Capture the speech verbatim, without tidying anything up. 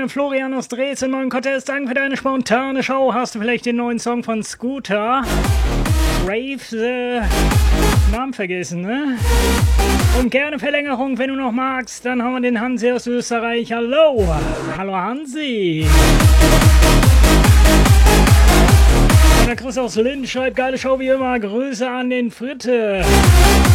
Moin Florian aus Dresden, moin Cottest, danke für deine spontane Show. Hast du vielleicht den neuen Song von Scooter? Rave, äh, Namen vergessen, ne? Und gerne Verlängerung, wenn du noch magst. Dann haben wir den Hansi aus Österreich. Hallo, hallo Hansi. Und der Chris aus Linz schreibt, geile Show wie immer. Grüße an den Fritte.